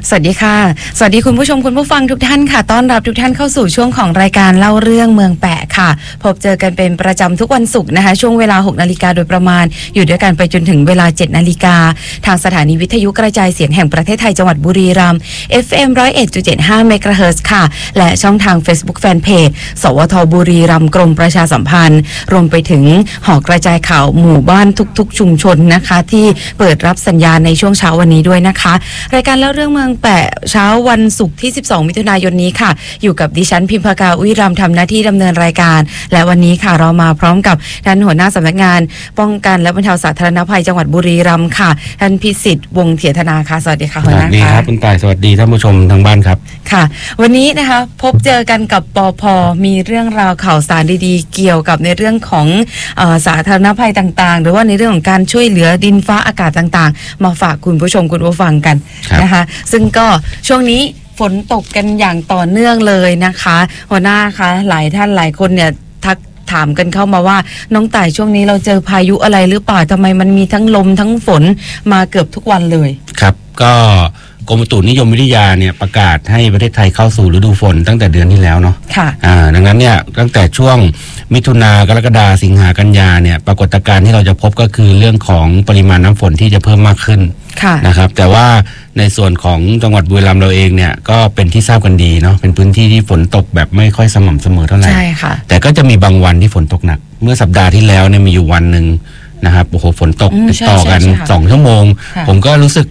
สวัสดีค่ะสวัสดีคุณผู้ชมคุณผู้ฟังทุกท่านค่ะต้อนรับทุกท่านเข้าสู่ช่วงของรายการเล่าเรื่องเมืองแปะค่ะพบเจอกันเป็นประจำทุกวันศุกร์นะคะช่วงเวลา 6 นาฬิกาโดยประมาณอยู่ด้วยกันไปจนถึงเวลา 7 นาฬิกาทางสถานีวิทยุกระจายเสียงแห่งประเทศไทยจังหวัดบุรีรัมย์ FM 101.75 เมกะเฮิรตซ์ค่ะและช่องทาง Facebook Fanpage สวทบุรีรัมย์กรมประชาสัมพันธ์รวมไปถึงหอกระจายข่าวหมู่บ้านทุกๆชุมชนนะคะที่เปิดรับสัญญาณในช่วงเช้าวันนี้ด้วยนะคะรายการเล่าเรื่องเมืองแปะเช้าวันศุกร์ที่12มิถุนายนนี้ค่ะอยู่กับดิฉันพิมพากาอุยรำทำหน้าที่ดำเนินรายการและวันนี้ค่ะเรามาพร้อมกับท่านหัวหน้าสำนักงานป้องกันและบรรเทาสาธารณภัยจังหวัดบุรีรัมย์ค่ะท่านพิสิทธิ์วงศ์เถียรธนาค่ะสวัสดีค่ะหัวหน้าค่ะสวัสดีครับคุณต่ายสวัสดีท่านผู้ชมทางบ้านครับค่ะวันนี้นะคะพบเจอกันกับปภ.มีเรื่องราวข่าวสารดีๆเกี่ยวกับในเรื่องของสาธารณภัยต่างๆหรือว่าในเรื่องของการช่วยเหลือดินฟ้าอากาศต่างๆมาฝากคุณผู้ชมคุณผู้ฟังกันนะคะซึ่งก็ช่วงนี้ฝนตกกันอย่างต่อเนื่องเลยนะคะหัวหน้าคะหลายท่านหลายคนเนี่ยทักถามกันเข้ามาว่าน้องต่ายช่วงนี้เราเจอพายุอะไรหรือเปล่าทำไมมันมีทั้งลมทั้งฝนมาเกือบทุกวันเลยครับก็กรมอุตุนิยมวิทยาเนี่ยประกาศให้ประเทศไทยเข้าสู่ฤดูฝนตั้งแต่เดือนที่แล้วเนาะค่ะดังนั้นเนี่ยตั้งแต่ช่วงมิถุนากรกฎาสิงหากันยาเนี่ยปรากฏการณ์ที่เราจะพบก็คือเรื่องของปริมาณน้ำฝนที่จะเพิ่มมากขึ้นนะครับแต่ว่าในส่วนของจังหวัดบุรีรัมย์เราเองเนี่ยก็เป็นที่ทราบกันดีเนาะเป็นพื้นที่ที่ฝนตกแบบไม่ค่อยสม่ำเสมอเท่าไหร่ใช่ค่ะแต่ก็จะมีบางวันที่ฝนตกหนักเมื่อสัปดาห์ที่แล้วเนี่ยมีอยู่วันหนึ่งนะครับโอ้โหฝนตกติดต่อกัน2 ชั่วโมงผมก็รู้สึก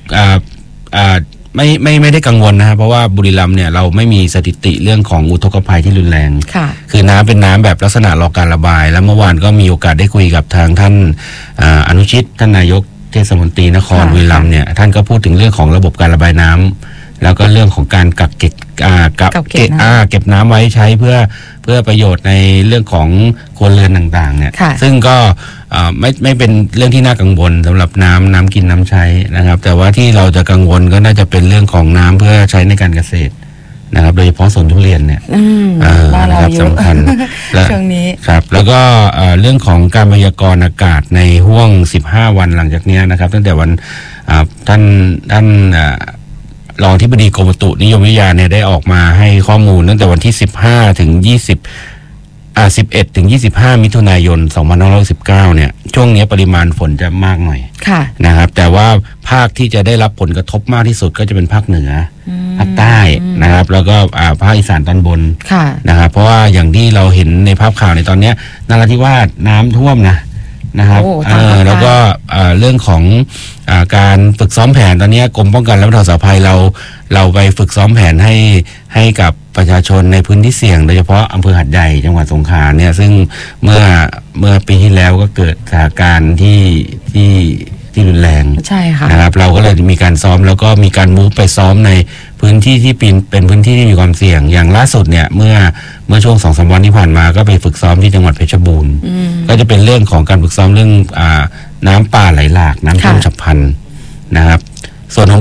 ไม่ได้กังวลนะครับเพราะว่าบุรีรัมย์เนี่ยเราไม่มีสถิติเรื่องของอุทกภัยที่รุนแรงคือน้ำเป็นน้ำแบบลักษณะรอการระบายแล้วเมื่อวานก็มีโอกาสได้คุยกับทางท่านอนุชิตท่านนายกเทศมนตรีนครบุรีรัมย์เนี่ยท่านก็พูดถึงเรื่องของระบบการระบายน้ำแล้วก็เรื่องของการกักเก็บน้ำไว้ใช้เพื่อประโยชน์ในเรื่องของครัวเรือนต่างๆเนี่ยซึ่งก็ไม่เป็นเรื่องที่น่ากังวลสำหรับน้ำกินน้ำใช้นะครับแต่ว่าที่เราจะกังวลก็น่าจะเป็นเรื่องของน้ำเพื่อใช้ในการเกษตรนะครับโดยเฉพาะสวนทุเรียนเนี่ยนะครับสำคัญช่วงนี้ครับแล้วก็เรื่องของการพยากรณ์อากาศในห่วง15 วันหลังจากนี้นะครับตั้งแต่วันท่านรองอธิบดีกรมอุตุนิยมวิทยาเนี่ยได้ออกมาให้ข้อมูลตั้งแต่วันที่15 ถึง 11 ถึง 25 มิถุนายน 2519 เนี่ยช่วงนี้ปริมาณฝนจะมากหน่อยนะครับแต่ว่าภาคที่จะได้รับผลกระทบมากที่สุดก็จะเป็นภาคเหนือภาคใต้นะครับแล้วก็ภาคอีสานตอนบนนะครับเพราะว่าอย่างที่เราเห็นในภาพข่าวในตอนนี้นราธิวาสน้ำท่วมนะครับแล้วก็เรื่องของการฝึกซ้อมแผนตอนนี้กรมป้องกันและบรรเทาสาธารณภัยเราไปฝึกซ้อมแผนให้กับประชาชนในพื้นที่เสี่ยงโดยเฉพาะอำเภอหาดใหญ่จังหวัดสงขลาเนี่ยซึ่งเมื่อปีที่แล้วก็เกิดสถานการณ์ที่รุนแรงใช่ค่ะนะครับเราก็เลยมีการซ้อมแล้วก็มีการมูฟไปซ้อมในพื้นที่ที่เป็นพื้นที่ที่มีความเสี่ยงอย่างล่าสุดเนี่ยเมื่อช่วง 2-3 วันที่ผ่านมาก็ไปฝึกซ้อมที่จังหวัดเพชรบูรณ์ก็จะเป็นเรื่องของการฝึกซ้อมเรื่องน้ำป่าไหลหลากน้ำท่วมฉับพลันนะครับส่วนของ